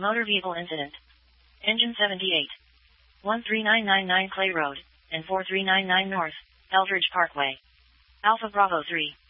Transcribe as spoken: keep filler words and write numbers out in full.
Motor vehicle incident. Engine seventy-eight. one three nine nine nine Clay Road, and four three nine nine North, Eldridge Parkway. Alpha Bravo three.